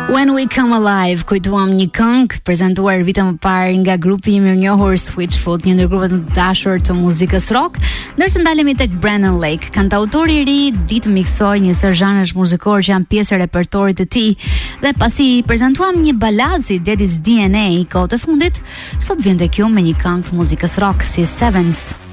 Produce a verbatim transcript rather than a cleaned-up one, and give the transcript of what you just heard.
When We Come Alive, kujtuam një këngë prezantuar vite më parë nga grupi i mirënjohur Switchfoot, një ndër grupet më të dashur të muzikës rock, ndërsa ndalemi tek Brandon Lake, kantautori i ri, ditë miksoi një sër zhanresh muzikor që janë pjesë e repertorit të tij, dhe pasi prezantuam një baladë si Daddy's D N A kohët e fundit, sot vjen tek ju me një këngë të muzikës rock si Sevens.